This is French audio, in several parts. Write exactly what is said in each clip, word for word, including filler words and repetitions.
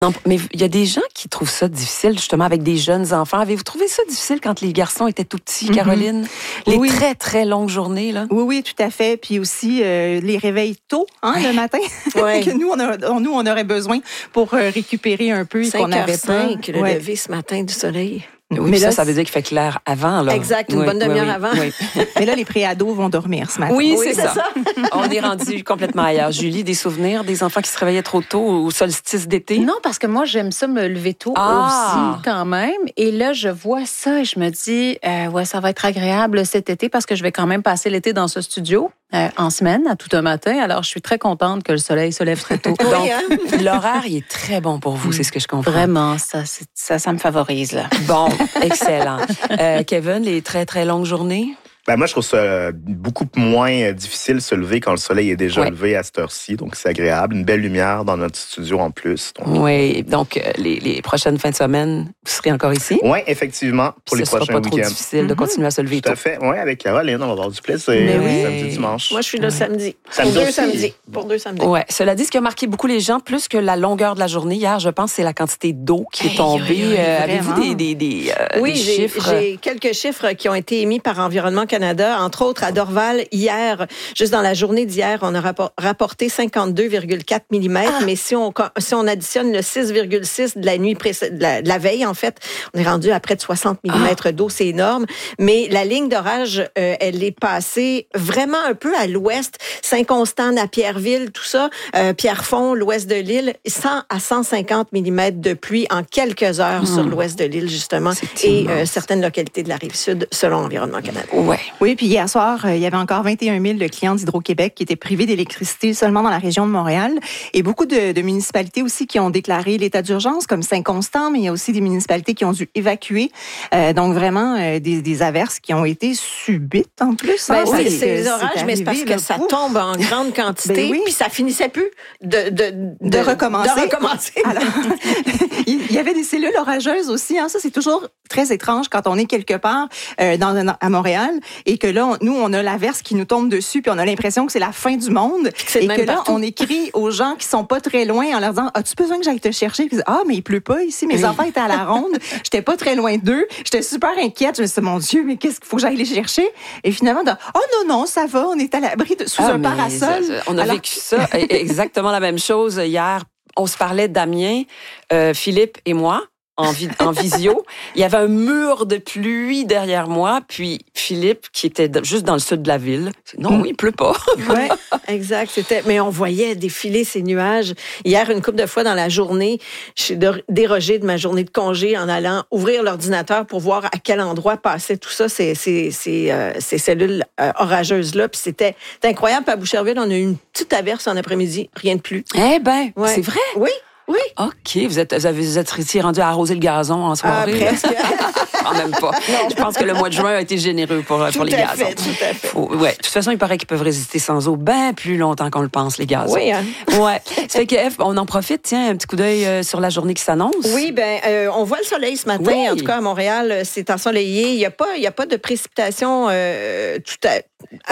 Non, mais il y a des gens qui trouvent ça difficile, justement, avec des jeunes enfants. Avez-vous trouvé ça difficile quand les garçons étaient tout petits, mm-hmm. Caroline? Les oui. très, très longues journées, là? Oui, oui, tout à fait. Puis aussi, euh, les réveils tôt, hein, ouais. le matin, ouais. que nous on, a, nous, on aurait besoin pour euh, récupérer un peu et qu'on avait pas. le ouais. lever ce matin du soleil. Oui, mais là, ça, ça veut dire qu'il fait clair avant, là. Exact, une oui, bonne demi-heure oui, avant. Oui. Mais là, les préados vont dormir ce matin. Oui, oui c'est, c'est ça. ça. On est rendu complètement ailleurs. Julie, des souvenirs des enfants qui se réveillaient trop tôt au solstice d'été? Non, parce que moi, j'aime ça me lever tôt ah. aussi, quand même. Et là, je vois ça et je me dis, euh, ouais, ça va être agréable cet été parce que je vais quand même passer l'été dans ce studio. Euh, en semaine, à tout un matin. Alors, je suis très contente que le soleil se lève très tôt. Donc, oui, hein? L'horaire, il est très bon pour vous, mmh. c'est ce que je comprends. Vraiment, ça, ça, ça me favorise, là. Bon, excellent. Euh, Kevin, les très, très longues journées? Ben moi, je trouve ça beaucoup moins difficile de se lever quand le soleil est déjà ouais. levé à cette heure-ci. Donc, c'est agréable. Une belle lumière dans notre studio en plus. Donc... Oui. Donc, les, les prochaines fins de semaine, vous serez encore ici? Oui, effectivement. Pour Puis les prochains week-ends. Ce sera pas trop difficile mm-hmm. de continuer à se lever tôt. Tout à fait. Oui, avec Caroline, on va avoir du plaisir. Mais oui. Samedi, dimanche. Moi, je suis là ouais. samedi. samedi. Pour deux samedis. Pour deux samedis. Oui. Cela dit, ce qui a marqué beaucoup les gens, plus que la longueur de la journée, hier, je pense, c'est la quantité d'eau qui est tombée. Oui, oui, euh, avez-vous des, des, des, euh, oui, des j'ai, chiffres? J'ai quelques chiffres qui ont été émis par Environnement Canada, entre autres à Dorval, hier, juste dans la journée d'hier, on a rapporté cinquante-deux virgule quatre millimètres, ah. mais si on, si on additionne le six virgule six de la nuit précé- de, la, de la veille, en fait, on est rendu à près de soixante millimètres ah. d'eau, c'est énorme. Mais la ligne d'orage, euh, elle est passée vraiment un peu à l'ouest, Saint-Constant, Napierville, tout ça, euh, Pierrefonds, l'ouest de l'île, cent à cent cinquante millimètres de pluie en quelques heures mmh. sur l'ouest de l'île, justement, c'est et euh, certaines localités de la Rive-Sud, selon Environnement Canada. Ouais. Oui, puis hier soir, il y avait encore vingt et un mille de clients d'Hydro-Québec qui étaient privés d'électricité seulement dans la région de Montréal. Et beaucoup de, de municipalités aussi qui ont déclaré l'état d'urgence, comme Saint-Constant, mais il y a aussi des municipalités qui ont dû évacuer. Euh, donc vraiment, euh, des, des averses qui ont été subites en plus. Ben, hein, c'est, oui, c'est les orages, arrivé, mais c'est parce que ça tombe en grande quantité, ben oui. puis ça finissait plus de, de, de, de recommencer. De recommencer. Alors, il y avait des cellules orageuses aussi. Hein. Ça, c'est toujours très étrange quand on est quelque part euh, dans, à Montréal et que là, on, nous, on a l'averse qui nous tombe dessus puis on a l'impression que c'est la fin du monde. C'est et que là, partout. On écrit aux gens qui sont pas très loin en leur disant « As-tu besoin que j'aille te chercher? » Puis, ah, mais il pleut pas ici. Mes oui. enfants étaient à la ronde. J'étais pas très loin d'eux. J'étais super inquiète. Je me suis dit « Mon Dieu, mais qu'est-ce qu'il faut que j'aille les chercher? » Et finalement, « Oh non, non, ça va. On est à l'abri de, sous ah, un parasol. Ça, ça, » On a Alors... vécu ça. Exactement la même chose hier. On se parlait, Damien, euh, Philippe et moi. En, vi- en visio. Il y avait un mur de pluie derrière moi, puis Philippe, qui était juste dans le sud de la ville, non, mm. il pleut pas. Oui, exact. C'était... Mais on voyait défiler ces nuages. Hier, une couple de fois dans la journée, j'ai dérogé de ma journée de congé en allant ouvrir l'ordinateur pour voir à quel endroit passait tout ça, ces, ces, ces, euh, ces cellules euh, orageuses-là. Puis c'était, c'était incroyable. Puis à Boucherville, on a eu une petite averse en après-midi, rien de plus. Eh ben, ouais. C'est vrai? Oui. Oui. OK. Vous êtes, vous avez, vous êtes ici rendu à arroser le gazon en soirée. Ah, presque. Quand même pas. Non. Je pense que le mois de juin a été généreux pour, pour les gazons. Fait, tout à fait. Faut, ouais. De toute façon, il paraît qu'ils peuvent résister sans eau bien plus longtemps qu'on le pense, les gazons. Oui, hein? Ouais. Ça fait que, F, on en profite, tiens, un petit coup d'œil euh, sur la journée qui s'annonce. Oui, ben, euh, on voit le soleil ce matin. Oui. En tout cas, à Montréal, c'est ensoleillé. Il n'y a pas, il y a pas de précipitations euh, tout à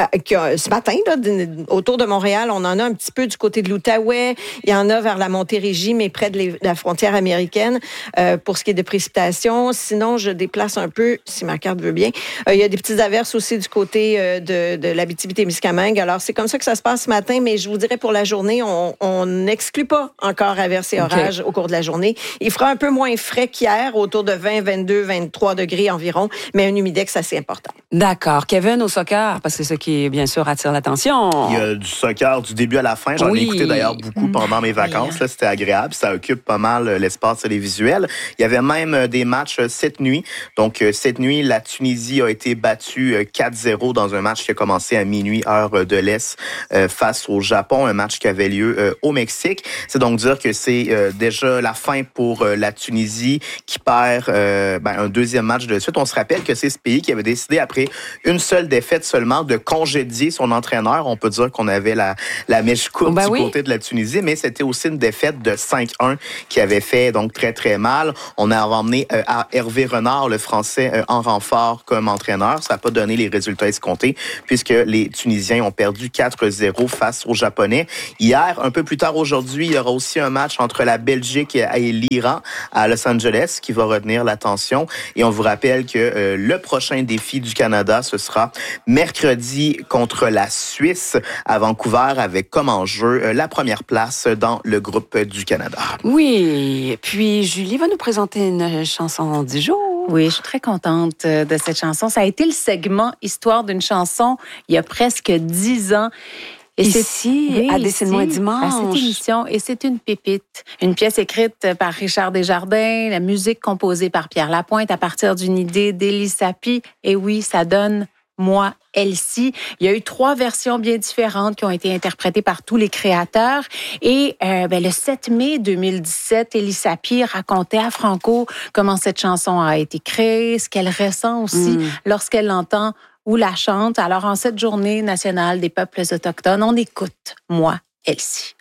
ce matin, là, autour de Montréal, on en a un petit peu du côté de l'Outaouais. Il y en a vers la Montérégie, mais près de les, la frontière américaine, euh, pour ce qui est de précipitations. Sinon, je déplace un peu, si ma carte veut bien. Euh, il y a des petites averses aussi du côté euh, de, de l'Abitibi-Témiscamingue. Alors, c'est comme ça que ça se passe ce matin, mais je vous dirais pour la journée, on n'exclut pas encore averses et orages okay. au cours de la journée. Il fera un peu moins frais qu'hier, autour de vingt, vingt-deux, vingt-trois degrés environ, mais un humidex assez important. D'accord. Kevin, au soccer, parce que c'est ce qui, bien sûr, attire l'attention. Il y a du soccer du début à la fin. J'en oui. ai écouté d'ailleurs beaucoup pendant mes vacances. Oui. Là, c'était agréable. Ça occupe pas mal l'espace télévisuel. Il y avait même des matchs cette nuit. Donc, cette nuit, la Tunisie a été battue quatre zéro dans un match qui a commencé à minuit, heure de l'Est, face au Japon. Un match qui avait lieu au Mexique. C'est donc dire que c'est déjà la fin pour la Tunisie qui perd ben, un deuxième match de suite. On se rappelle que c'est ce pays qui avait décidé, après une seule défaite seulement, de congédier son entraîneur. On peut dire qu'on avait la, la mèche courte ben du oui. côté de la Tunisie, mais c'était aussi une défaite de cinq un qui avait fait donc très, très mal. On a emmené euh, Hervé Renard, le Français, euh, en renfort comme entraîneur. Ça n'a pas donné les résultats escomptés puisque les Tunisiens ont perdu quatre zéro face aux Japonais. Hier, un peu plus tard aujourd'hui, il y aura aussi un match entre la Belgique et l'Iran à Los Angeles qui va retenir l'attention. Et on vous rappelle que euh, le prochain défi du Canada, ce sera mercredi contre la Suisse à Vancouver avec comme enjeu euh, la première place dans le groupe du Canada. Oui, puis Julie va nous présenter une chanson du jour. Oui, je suis très contente de cette chanson. Ça a été le segment Histoire d'une chanson il y a presque dix ans. Et ici, oui, à Dessine-moi dimanche. À cette émission. Et c'est une pépite. Une pièce écrite par Richard Desjardins, la musique composée par Pierre Lapointe à partir d'une idée d'Élie Sapie. Et oui, ça donne Moi, Elsie. Il y a eu trois versions bien différentes qui ont été interprétées par tous les créateurs. Et euh, ben, le sept mai deux mille dix-sept, Élie Sapie racontait à Franco comment cette chanson a été créée, ce qu'elle ressent aussi mm. lorsqu'elle l'entend ou la chante. Alors, en cette journée nationale des peuples autochtones, on écoute Moi, Elsie.